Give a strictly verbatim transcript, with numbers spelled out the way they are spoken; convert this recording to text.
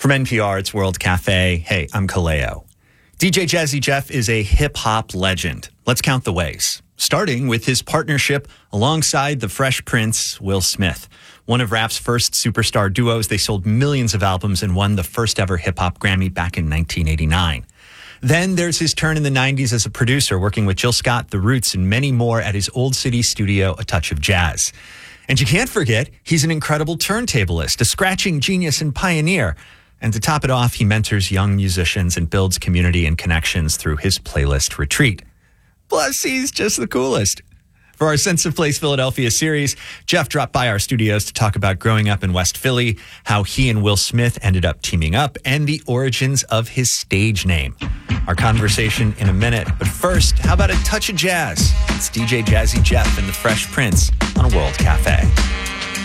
From N P R, it's World Cafe. Hey, I'm Kaleo. D J Jazzy Jeff is a hip-hop legend. Let's count the ways. Starting with his partnership alongside the Fresh Prince, Will Smith. One of rap's first superstar duos, they sold millions of albums and won the first ever hip-hop Grammy back in nineteen eighty-nine. Then there's his turn in the nineties as a producer, working with Jill Scott, The Roots, and many more at his Old City studio, A Touch of Jazz. And you can't forget, he's an incredible turntablist, a scratching genius and pioneer. And to top it off, he mentors young musicians and builds community and connections through his playlist Retreat. Plus, he's just the coolest. For our Sense of Place Philadelphia series, Jeff dropped by our studios to talk about growing up in West Philly, how he and Will Smith ended up teaming up, and the origins of his stage name. Our conversation in a minute. But first, how about a touch of jazz? It's D J Jazzy Jeff and the Fresh Prince on World Cafe.